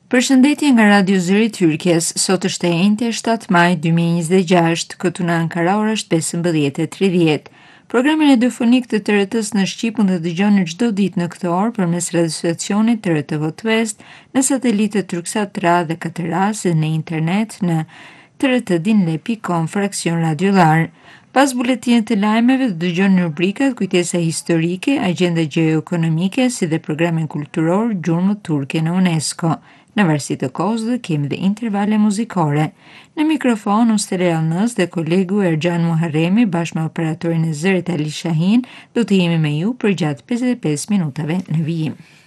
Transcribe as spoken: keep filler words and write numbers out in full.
Përshëndetje nga Radio Zëri i Türkjes. Sot është e njëjtë shtatë maj dy mijë e njëzet e gjashtë, këtu në Ankara ora është pesëmbëdhjetë e tridhjetë. Programin radiofonik të T R T-s në Shqip mund të dëgjoni çdo ditë në këtë orë përmes radiostacionit T R T Votë West, në satelitë Turksat tre dhe katër A dhe në internet në t r t dinle pikë com fraksion radiolar. Pas buletinit të lajmeve do dëgjoni rubrikat Kujtesa historike, Agjenda gjeoekonomike, si dhe programin kulturor Gjurmët turke në UNESCO. Në varësi të kohës do kemi dhe intervale muzikore. Në mikrofon unë Stella Alnës dhe kolegu Erxhan Muharremi bashkë me operatorin e zërit Ali Shahin do të jemi me ju për gjatë pesëdhjetë e pesë minutave në vijim.